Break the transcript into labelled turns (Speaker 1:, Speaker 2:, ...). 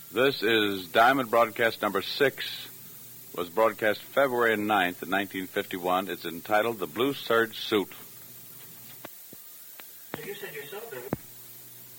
Speaker 1: This is Diamond Broadcast number 6. Was broadcast February 9th, 1951. It's entitled The Blue Serge Suit.
Speaker 2: You said yourself that...